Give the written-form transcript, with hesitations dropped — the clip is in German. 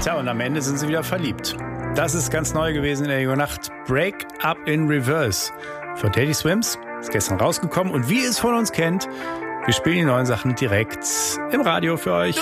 Tja, und am Ende sind sie wieder verliebt. Das ist ganz neu gewesen in der Übernacht. Break Up in Reverse von Teddy Swims. Ist gestern rausgekommen. Und wie ihr es von uns kennt, wir spielen die neuen Sachen direkt im Radio für euch.